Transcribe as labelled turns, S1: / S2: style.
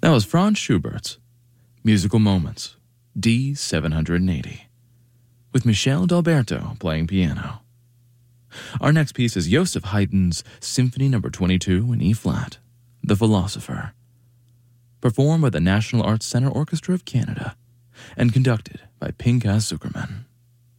S1: That was Franz Schubert's Musical Moments, D-780, with Michel D'Alberto playing piano. Our next piece is Joseph Haydn's Symphony No. 22 in E-flat, The Philosopher, performed by the National Arts Centre Orchestra of Canada and conducted by Pinchas Zukerman.